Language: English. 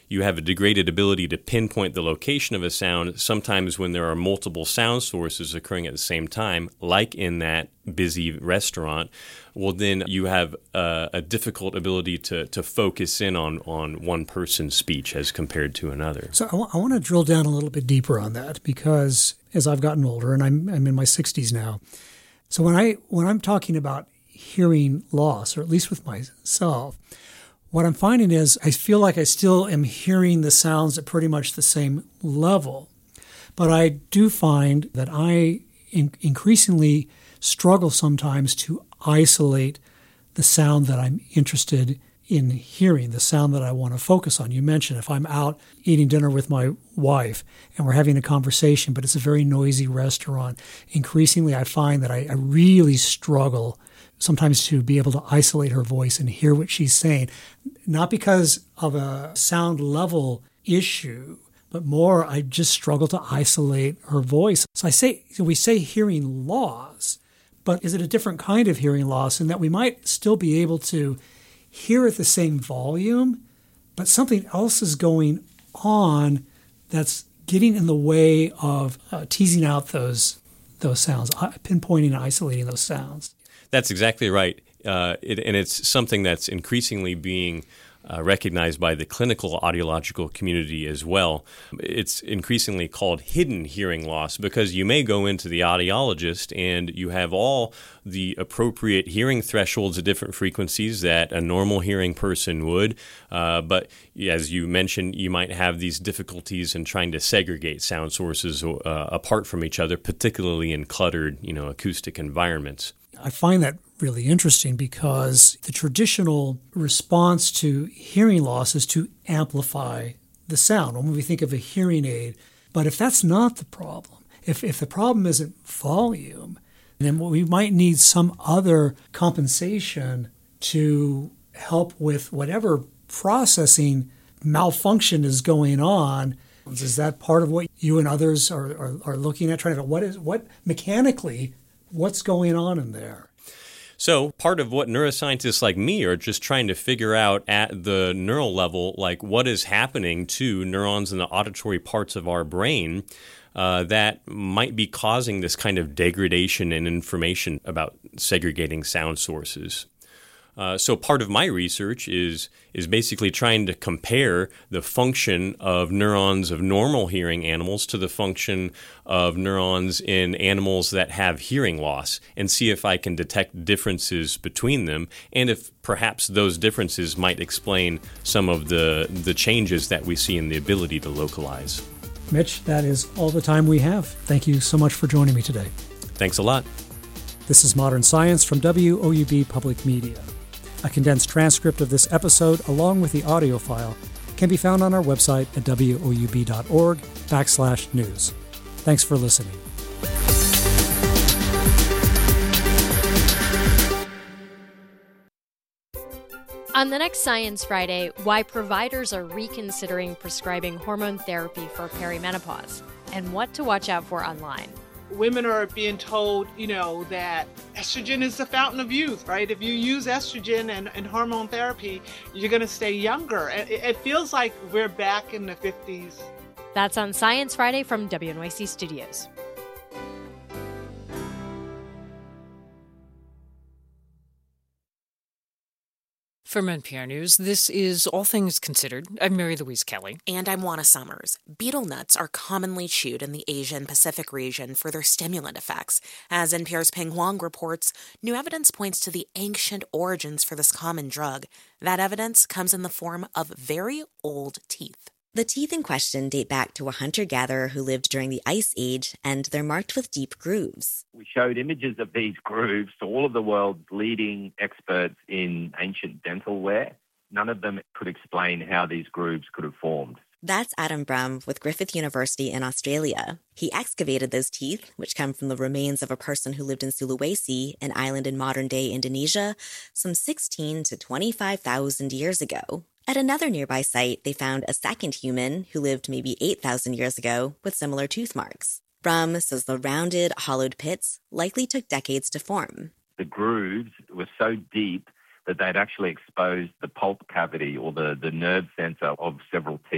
you have a degraded ability to pinpoint the location of a sound sometimes when there are multiple sound sources occurring at the same time, like in that busy restaurant. Well, then you have a difficult ability to focus in on one person's speech as compared to another. So I want to drill down a little bit deeper on that, because as I've gotten older, and I'm in my 60s now, so when I'm talking about hearing loss, or at least with myself, what I'm finding is I feel like I still am hearing the sounds at pretty much the same level. But I do find that I increasingly struggle sometimes to isolate the sound that I'm interested in hearing, the sound that I want to focus on. You mentioned if I'm out eating dinner with my wife and we're having a conversation, but it's a very noisy restaurant, increasingly I find that I really struggle sometimes to be able to isolate her voice and hear what she's saying, not because of a sound level issue, but more I just struggle to isolate her voice. So we say hearing loss, but is it a different kind of hearing loss in that we might still be able to hear at the same volume, but something else is going on that's getting in the way of teasing out those sounds, pinpointing and isolating those sounds? That's exactly right. And it's something that's increasingly being recognized by the clinical audiological community as well. It's increasingly called hidden hearing loss because you may go into the audiologist and you have all the appropriate hearing thresholds at different frequencies that a normal hearing person would. But as you mentioned, you might have these difficulties in trying to segregate sound sources apart from each other, particularly in cluttered, acoustic environments. I find that really interesting because the traditional response to hearing loss is to amplify the sound when we think of a hearing aid. But if that's not the problem, if the problem isn't volume, then we might need some other compensation to help with whatever processing malfunction is going on. Is that part of what you and others are looking at, trying to what's going on in there? So part of what neuroscientists like me are just trying to figure out at the neural level, like what is happening to neurons in the auditory parts of our brain that might be causing this kind of degradation in information about segregating sound sources. So part of my research is basically trying to compare the function of neurons of normal hearing animals to the function of neurons in animals that have hearing loss and see if I can detect differences between them and if perhaps those differences might explain some of the changes that we see in the ability to localize. Mitch, that is all the time we have. Thank you so much for joining me today. Thanks a lot. This is Modern Science from WOUB Public Media. A condensed transcript of this episode, along with the audio file, can be found on our website at woub.org/news. Thanks for listening. On the next Science Friday, why providers are reconsidering prescribing hormone therapy for perimenopause, and what to watch out for online. Women are being told, that estrogen is the fountain of youth, right? If you use estrogen and hormone therapy, you're going to stay younger. It feels like we're back in the 50s. That's on Science Friday from WNYC Studios. From NPR News, this is All Things Considered. I'm Mary Louise Kelly. And I'm Juana Summers. Betel nuts are commonly chewed in the Asian Pacific region for their stimulant effects. As NPR's Peng Huang reports, new evidence points to the ancient origins for this common drug. That evidence comes in the form of very old teeth. The teeth in question date back to a hunter-gatherer who lived during the Ice Age, and they're marked with deep grooves. We showed images of these grooves to all of the world's leading experts in ancient dental wear. None of them could explain how these grooves could have formed. That's Adam Brum with Griffith University in Australia. He excavated those teeth, which come from the remains of a person who lived in Sulawesi, an island in modern-day Indonesia, some 16 to 25,000 years ago. At another nearby site, they found a second human who lived maybe 8,000 years ago with similar tooth marks. Brum says the rounded, hollowed pits likely took decades to form. The grooves were so deep that they'd actually exposed the pulp cavity or the nerve center of several teeth.